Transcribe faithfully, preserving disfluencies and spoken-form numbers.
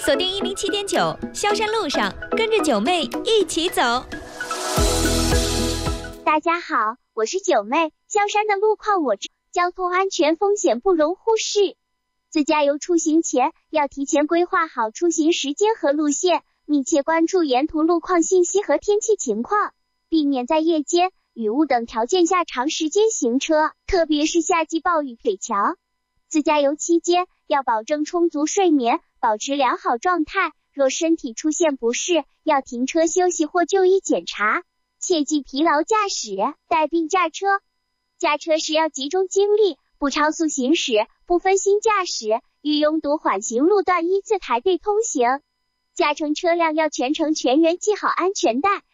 锁定一零七点九，萧山路上跟着九妹一起走。 大家好，我是九妹。萧山的路况我知，交通安全风险不容忽视。自驾游出行前，要提前规划好出行时间和路线，密切关注沿途路况信息和天气情况，避免在夜间、雨雾等条件下长时间行车，特别是夏季暴雨北桥。自驾游期间，要保证充足睡眠，保持良好状态，若身体出现不适，要停车休息或就医检查。切忌疲劳驾驶、带病驾车。驾车时要集中精力，不超速行驶，不分心驾驶，与拥堵缓行路段依次排队通行。驾乘车辆要全程全员系好安全带，